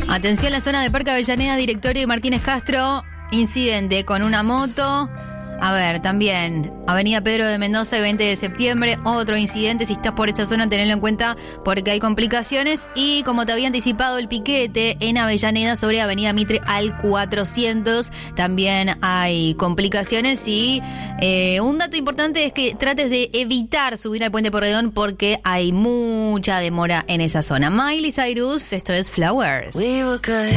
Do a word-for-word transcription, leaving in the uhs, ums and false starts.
Atención, la zona de Parque Avellaneda, Directorio y Martínez Castro. Incidente con una moto. A ver, también Avenida Pedro de Mendoza y veinte de septiembre, otro incidente. Si estás por esa zona, tenedlo en cuenta porque hay complicaciones. Y como te había anticipado, el piquete en Avellaneda sobre Avenida Mitre al cuatrocientos, también hay complicaciones. Y eh, un dato importante es que trates de evitar subir al Puente Porredón porque hay mucha demora en esa zona. Miley Cyrus, esto es Flowers. We were good.